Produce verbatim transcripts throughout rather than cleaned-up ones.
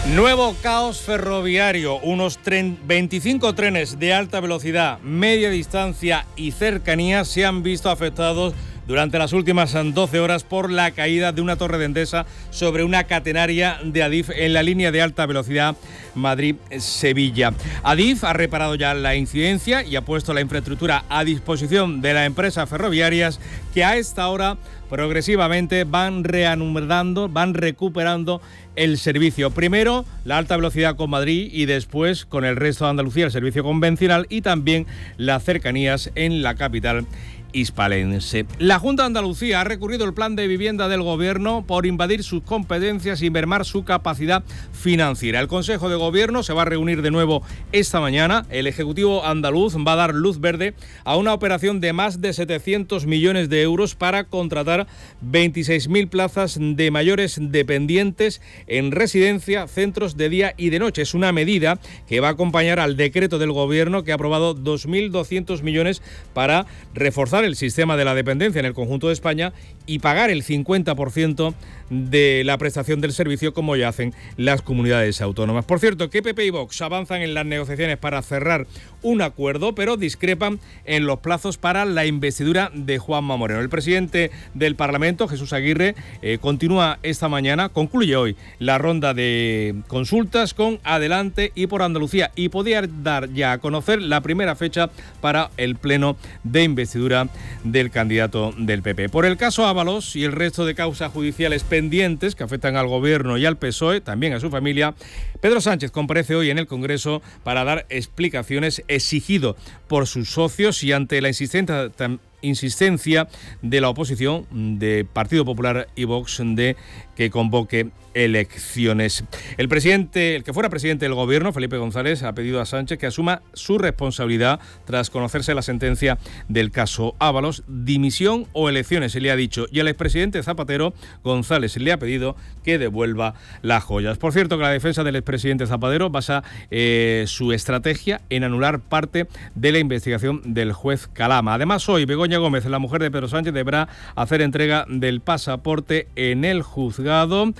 Nuevo caos ferroviario. Unos veinticinco trenes de alta velocidad, media distancia y cercanía se han visto afectados durante las últimas doce horas por la caída de una torre de Endesa sobre una catenaria de Adif en la línea de alta velocidad Madrid-Sevilla. Adif ha reparado ya la incidencia y ha puesto la infraestructura a disposición de las empresas ferroviarias que a esta hora progresivamente van reanudando, van recuperando el servicio. Primero la alta velocidad con Madrid y después con el resto de Andalucía el servicio convencional y también las cercanías en la capital hispalense. La Junta de Andalucía ha recurrido al plan de vivienda del Gobierno por invadir sus competencias y mermar su capacidad financiera. El Consejo de Gobierno se va a reunir de nuevo esta mañana. El Ejecutivo andaluz va a dar luz verde a una operación de más de setecientos millones de euros para contratar veintiséis mil plazas de mayores dependientes en residencia, centros de día y de noche. Es una medida que va a acompañar al decreto del Gobierno que ha aprobado dos mil doscientos millones para reforzar el sistema de la dependencia en el conjunto de España y pagar el cincuenta por ciento de la prestación del servicio como ya hacen las comunidades autónomas. Por cierto, que P P y Vox avanzan en las negociaciones para cerrar un acuerdo, pero discrepan en los plazos para la investidura de Juanma Moreno. El presidente del Parlamento, Jesús Aguirre, eh, continúa esta mañana, concluye hoy la ronda de consultas con Adelante y por Andalucía y podía dar ya a conocer la primera fecha para el pleno de investidura del candidato del P P. Por el caso Ábalos y el resto de causas judiciales pendientes que afectan al Gobierno y al P S O E, también a su familia, Pedro Sánchez comparece hoy en el Congreso para dar explicaciones, exigido por sus socios y ante la insistencia insistencia de la oposición, de Partido Popular y Vox, de que convoque elecciones. El presidente, el que fuera presidente del Gobierno, Felipe González, ha pedido a Sánchez que asuma su responsabilidad tras conocerse la sentencia del caso Ábalos, dimisión o elecciones, se le ha dicho, y al expresidente Zapatero, González le ha pedido que devuelva las joyas. Por cierto, que la defensa del expresidente Zapatero basa eh, su estrategia en anular parte de la investigación del juez Calama. Además, hoy Begoña Gómez, la mujer de Pedro Sánchez, deberá hacer entrega del pasaporte en el juzgado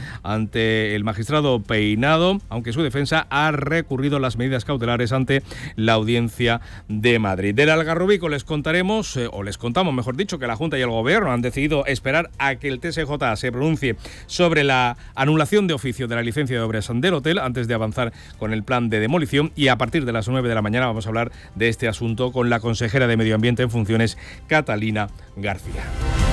ante el magistrado Peinado, aunque su defensa ha recurrido las medidas cautelares ante la Audiencia de Madrid. Del Algarrobico les contaremos, eh, o les contamos, mejor dicho, que la Junta y el Gobierno han decidido esperar a que el T S J se pronuncie sobre la anulación de oficio de la licencia de obras del hotel antes de avanzar con el plan de demolición, y a partir de las nueve de la mañana vamos a hablar de este asunto con la consejera de Medio Ambiente en funciones, Catalina García.